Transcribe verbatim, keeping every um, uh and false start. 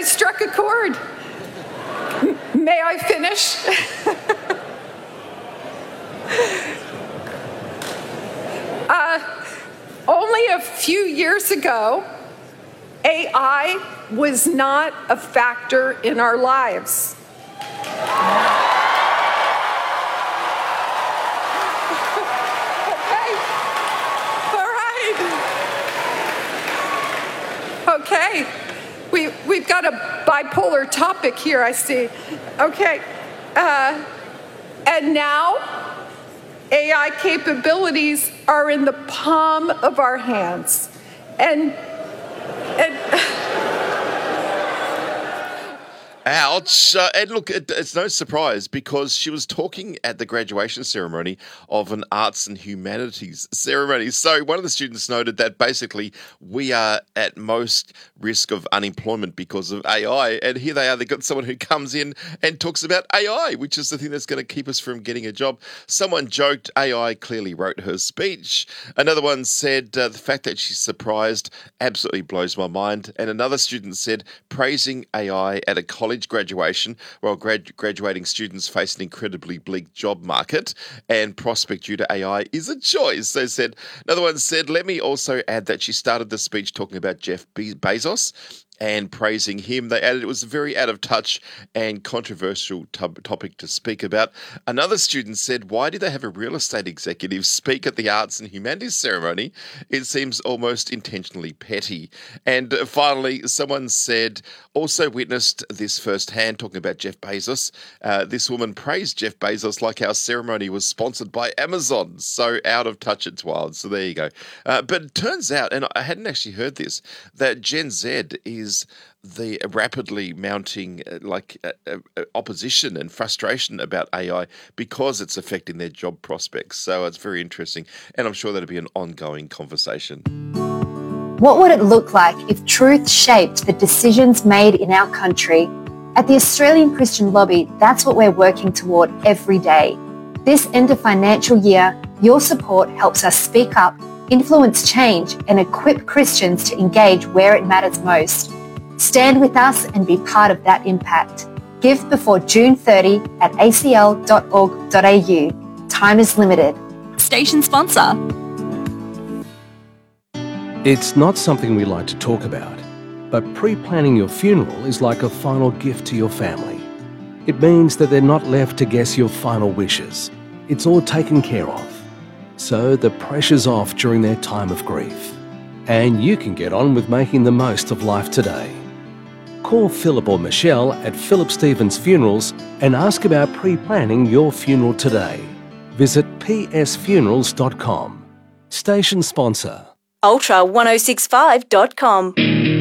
struck a chord. M- may I finish? uh, only a few years ago, A I was not a factor in our lives. Okay. All right. Okay. We, we've got a bipolar topic here, I see. Okay. Uh, and now, A I capabilities are in the palm of our hands. And, and Ouch. Uh, and look, it, it's no surprise because she was talking at the graduation ceremony of an arts and humanities ceremony. So one of the students noted that basically we are at most risk of unemployment because of A I. And here they are, they've got someone who comes in and talks about A I, which is the thing that's going to keep us from getting a job. Someone joked A I clearly wrote her speech. Another one said uh, the fact that she's surprised absolutely blows my mind. And another student said praising A I at a college graduation while grad- graduating students face an incredibly bleak job market and prospect due to A I is a choice. They said, another one said, let me also add that she started the speech talking about Jeff Be- Bezos and praising him. They added it was a very out of touch and controversial t- topic to speak about. Another student said, why do they have a real estate executive speak at the Arts and Humanities ceremony? It seems almost intentionally petty. And uh, finally, someone said, also witnessed this firsthand, talking about Jeff Bezos. Uh, this woman praised Jeff Bezos like our ceremony was sponsored by Amazon. So out of touch, it's wild. So there you go. Uh, but it turns out, and I hadn't actually heard this, that Gen Z is is the rapidly mounting uh, like uh, uh, opposition and frustration about A I because it's affecting their job prospects. So it's very interesting, and I'm sure that'll be an ongoing conversation. What would it look like if truth shaped the decisions made in our country? At the Australian Christian Lobby, that's what we're working toward every day. This end of financial year, your support helps us speak up, influence change, and equip Christians to engage where it matters most. Stand with us and be part of that impact. Give before June thirtieth at a c l dot org dot a u. Time is limited. Station sponsor. It's not something we like to talk about, but pre-planning your funeral is like a final gift to your family. It means that they're not left to guess your final wishes. It's all taken care of. So the pressure's off during their time of grief. And you can get on with making the most of life today. Call Philip or Michelle at Philip Stevens Funerals and ask about pre-planning your funeral today. Visit p s funerals dot com. Station sponsor. ultra ten sixty-five dot com.